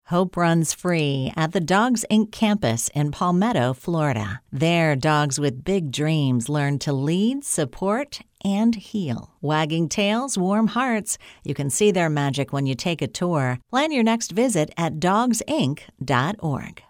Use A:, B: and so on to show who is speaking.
A: Hope runs free at the Dogs Inc. campus in Palmetto, Florida. There, dogs with big dreams learn to lead, support, and heal. Wagging tails, warm hearts. You can see their magic when you take a tour. Plan your next visit at dogsinc.org.